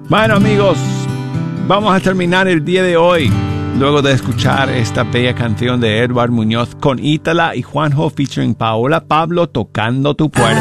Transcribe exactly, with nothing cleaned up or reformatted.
Bueno, amigos, vamos a terminar el día de hoy luego de escuchar esta bella canción de Edward Muñoz con Ítala y Juanjo featuring Paola Pablo, Tocando tu Puerta.